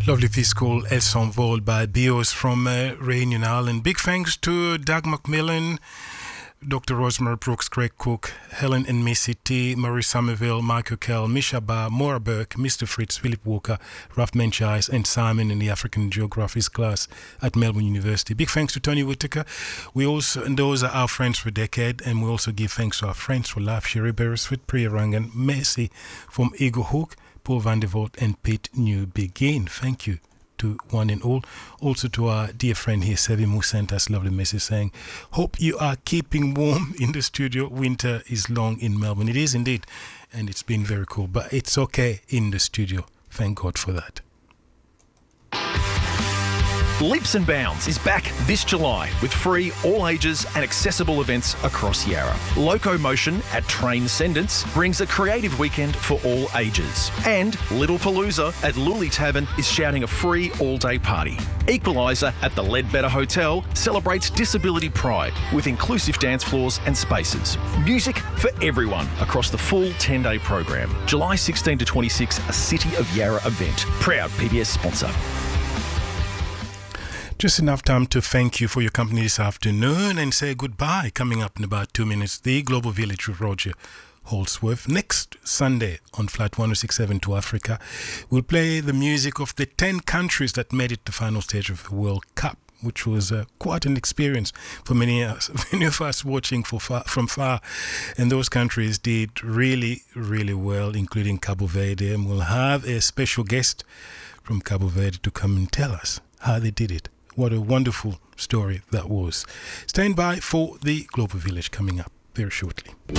Lovely piece called El S'envole by Bios from Réunion Island. Big thanks to Doug McMillan, Dr. Rosemary Brooks, Greg Cook, Helen and Missy T, Marie Somerville, Michael Kell, Misha Ba, Maura Burke, Mr. Fritz, Philip Walker, Ralph Menchais, and Simon in the African Geographies class at Melbourne University. Big thanks to Tony Whittaker. And those are our friends for decade, and we also give thanks to our friends for life, Sherry Beresford, Priya Rangan, Messi from Eagle Hook, Paul Van der Voort, and Pete New Begin. Thank you to one and all. Also to our dear friend here, Sevi, who sent us a lovely message saying, hope you are keeping warm in the studio. Winter is long in Melbourne. It is indeed, and it's been very cool, but it's okay in the studio. Thank God for that. Leaps and Bounds is back this July with free, all ages and accessible events across Yarra. Locomotion at Train Sendents brings a creative weekend for all ages. And Little Palooza at Lully Tavern is shouting a free all-day party. Equaliser at the Leadbetter Hotel celebrates disability pride with inclusive dance floors and spaces. Music for everyone across the full 10-day program. July 16 to 26, a City of Yarra event. Proud PBS sponsor. Just enough time to thank you for your company this afternoon and say goodbye. Coming up in about 2 minutes, the Global Village with Roger Holsworth. Next Sunday on Flight 1067 to Africa, we'll play the music of the 10 countries that made it to the final stage of the World Cup, which was quite an experience for many of us watching from far. And those countries did really, really well, including Cabo Verde. And we'll have a special guest from Cabo Verde to come and tell us how they did it. What a wonderful story that was. Stand by for the Global Village coming up very shortly.